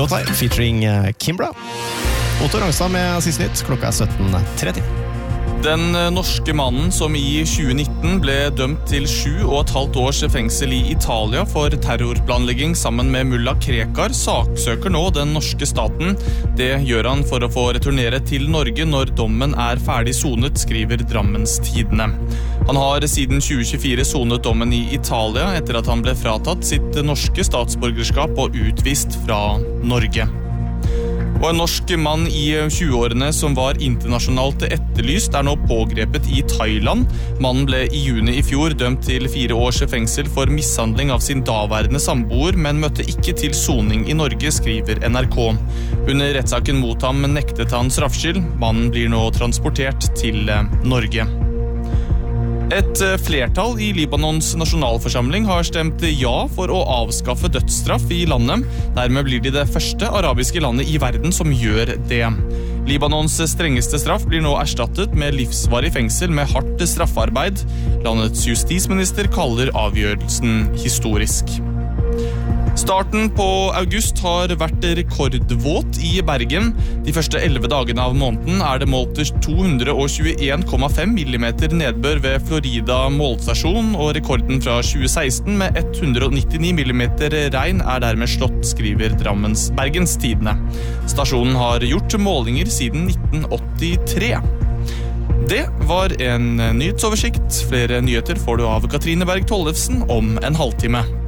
Låta featuring Kimbra. Otto Rangstad med siste nytt, klokka 17:30. Den norske mannen som i 2019 ble dømt til 7,5 års fengsel i Italia for terrorplanlegging sammen med Mulla Krekar, saksøker nå den norske staten. Det gjør han for å få returnere til Norge når dommen er ferdig sonet, skriver Drammens Tidende. Han har siden 2024 sonet dommen i Italia etter at han ble fratatt sitt norske statsborgerskap og utvist fra Norge. Og en norsk mann i 20-årene som var internasjonalt etterlyst er nå pågrepet i Thailand. Mannen ble i juni i fjor dømt til 4 års fengsel for mishandling av sin daværende samboer, men møtte ikke til soning i Norge, skriver NRK. Under rettssaken mot ham nektet han straffskyld. Mannen blir nå transportert til Norge. Et flertall i Libanons nasjonalforsamling har stemt ja for å avskaffe dødsstraff i landet. Dermed blir de det første arabiske landet i verden som gjør det. Libanons strengeste straff blir nå erstattet med livsvarig fengsel med hardt straffarbeid. Landets justisminister kaller avgjørelsen historisk. Starten på august har vært rekordvåt i Bergen. De første 11 dagene av måneden er det målt 221,5 millimeter nedbør ved Florida målstasjon, og rekorden fra 2016 med 199 millimeter regn er dermed slått, skriver Bergens Tidende. Stasjonen har gjort målinger siden 1983. Det var en nyhetsoversikt. Flere nyheter får du av Katrine Berg Tollefsen om en halvtime.